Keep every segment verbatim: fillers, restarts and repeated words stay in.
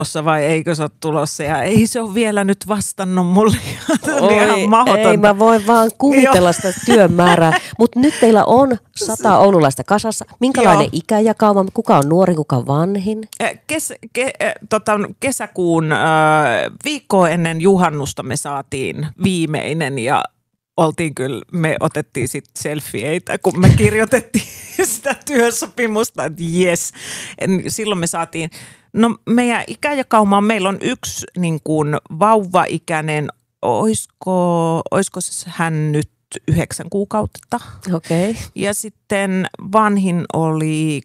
tulossa vai eikö se ole tulossa ja ei se ole vielä nyt vastannut mulle. Oi, ei, mä voin vaan kuvitella sitä työn määrää. Mutta nyt teillä on sata oululaista kasassa. Minkälainen Joo. ikäjakauma? Kuka on nuori, kuka on vanhin? Kes, ke, tota, kesäkuun äh, viikkoa ennen juhannusta me saatiin viimeinen ja oltiin kyllä, me otettiin sitten selfieitä, kun me kirjoitettiin sitä työsopimusta, että jes. Silloin me saatiin, no meidän ikäjakauma, meillä on yksi niin kuin vauva-ikäinen, oisko, oisko hän nyt yhdeksän kuukautta. Okei. Okay. Ja sitten vanhin oli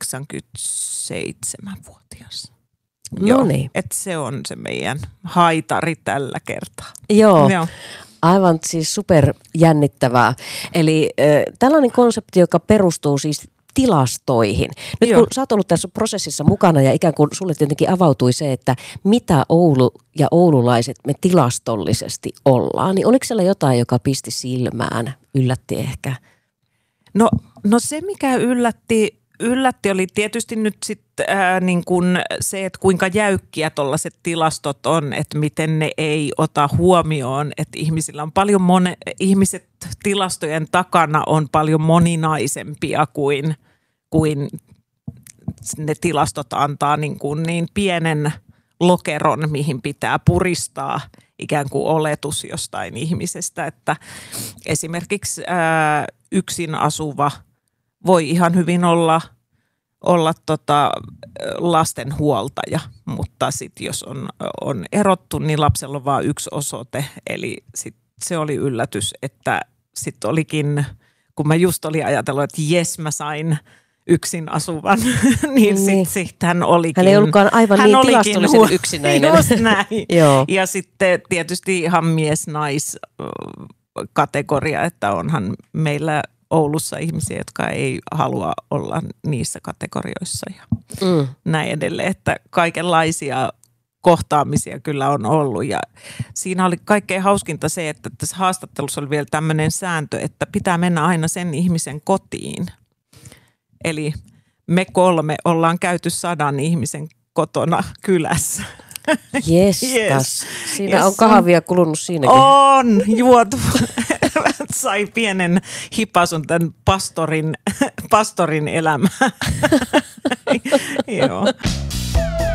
kahdeksankymmentäseitsemänvuotias. No niin. Että se on se meidän haitari tällä kertaa. Joo. Joo. Aivan siis super jännittävää. Eli äh, tällainen konsepti, joka perustuu siis tilastoihin. Nyt Joo. kun sä oot ollut tässä prosessissa mukana ja ikään kuin sulle tietenkin avautui se, että mitä Oulu ja oululaiset me tilastollisesti ollaan, niin oliko siellä jotain, joka pisti silmään, yllätti ehkä? No, no se, mikä yllätti, yllätti oli tietysti nyt sitten äh, niin kuin se, että kuinka jäykkiä tollaiset tilastot on, että miten ne ei ota huomioon, että ihmisillä on paljon mone, ihmiset tilastojen takana on paljon moninaisempia kuin, kuin ne tilastot antaa niin, kuin niin pienen lokeron, mihin pitää puristaa ikään kuin oletus jostain ihmisestä, että esimerkiksi ää, yksin asuva voi ihan hyvin olla, olla tota lastenhuoltaja, mutta sitten jos on, on erottu, niin lapsella on vain yksi osoite, eli sit se oli yllätys, että sitten olikin, kun mä just olin ajatellut, että jes mä sain yksin asuvan, niin sitten sit hän olikin. Hän ei ollutkaan aivan niin tilastollisen hu- yksinäinen. Just näin. Ja sitten tietysti ihan mies-nais-kategoria, että onhan meillä Oulussa ihmisiä, jotka ei halua olla niissä kategorioissa ja mm. näin edelleen, että kaikenlaisia kohtaamisia kyllä on ollut ja siinä oli kaikkein hauskinta se, että tässä haastattelussa oli vielä tämmöinen sääntö, että pitää mennä aina sen ihmisen kotiin. Eli me kolme ollaan käyty sadan ihmisen kotona kylässä. Jestas. Yes. Siinä yes. on kahvia kulunut siinäkin. On juotu. Sai pienen hipasun tämän pastorin, pastorin elämään. Joo.